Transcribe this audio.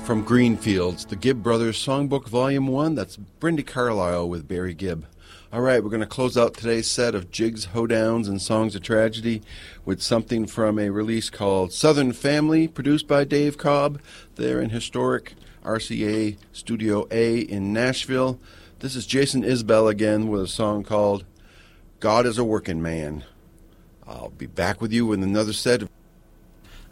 From Greenfields, the Gibb Brothers Songbook Volume 1. That's Brandi Carlile with Barry Gibb. All right, we're going to close out today's set of jigs, hoedowns, and songs of tragedy with something from a release called Southern Family, produced by Dave Cobb there in historic RCA Studio A in Nashville. This is Jason Isbell again with a song called God is a Working Man. I'll be back with you with another set of